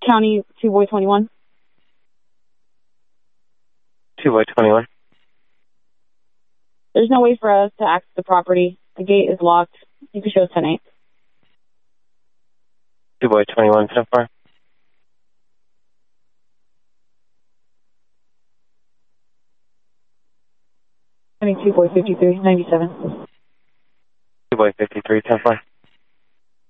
County 2 Boy 21. 2 Boy 21. There's no way for us to access the property. The gate is locked. You can show us 10-8. 2 Boy 21 so far. I mean 2 Boy 53, 97. 2 Boy 53 so far.